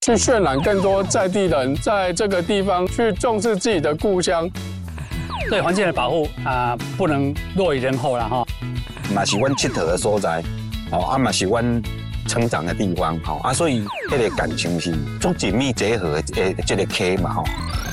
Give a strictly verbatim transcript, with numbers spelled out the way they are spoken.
去渲染更多在地人在这个地方去重视自己的故乡。 对环境的保护啊、呃，不能落于人后了哈。 嘛是阮佚佗的所在，哦，啊嘛是阮成长的地方，吼啊，所以迄个感情是足紧密结合的这个溪嘛，吼。